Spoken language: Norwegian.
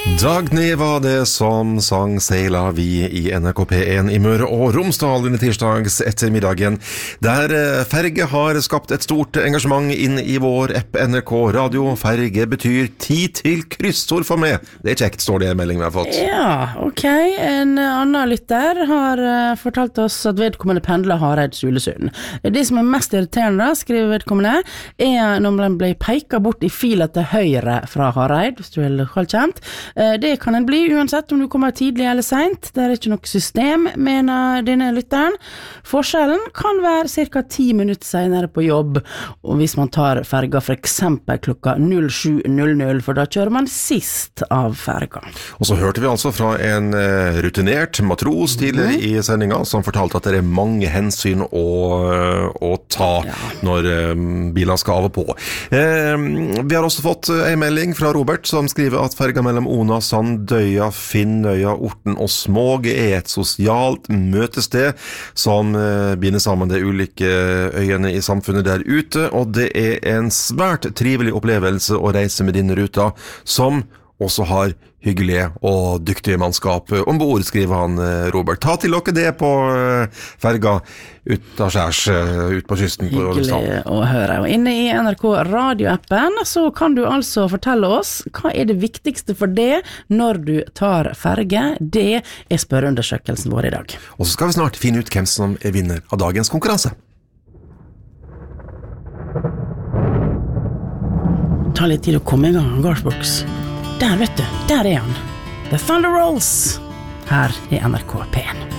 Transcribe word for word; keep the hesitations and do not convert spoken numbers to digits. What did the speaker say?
Dagny var det som sang Seila vi i N R K P en i Møre og Romsdal under tirsdags ettermiddagen, der ferge har skapt et stort engasjement inn i vår app N R K Radio. Ferge betyr tid til kryssord for meg. Det er kjekt, står det i en melding vi har fått. Ja, ok. En annen lytter har fortalt oss at vedkommende pendler Hareid-Sulesund. Det som er mest irriterende, skriver vedkommende, er når man blir peket bort i fila til høyre fra Hareid, hvis du vil holde kjent. Det kan en bli uansett om du kommer tidlig eller sent. Det er ikke noe system, mener denne lytteren. Forskjellen kan være cirka ti minutter senere på jobb, og hvis man tar ferga for eksempel klokka null sju null null, for da kjører man sist av ferga. Og så hørte vi altså fra en rutinert matros tidligere mm. i sendingen, som fortalte at det er mange hensyn å, å ta ja. når biler skal av og på. Eh, vi har også fått en melding fra Robert, som skriver at ferga mellom Ona, Sandøya, Finnøya, Orten og Småg er et sosialt møtested som binder sammen de ulike øyene i samfunnet der ute, og det er en svært trivelig opplevelse å reise med denne ruta, som også har hyggelige og dyktige mannskap ombord, skriver han Robert. Ta til dere det på ferga ut av skjærs, ut på kysten på Romsdal. Hyggelig å høre. Og inne i N R K radioappen så kan du altså fortelle oss hva er det viktigste for det når du tar ferge. Det er spørreundersøkelsen vår i dag. Og så skal vi snart finne ut hvem som er vinner av dagens konkurranse. Ta litt tid å komme i gang, Garthbox. Der vet du, der er han. The Thunder Rolls, her i N R K P en.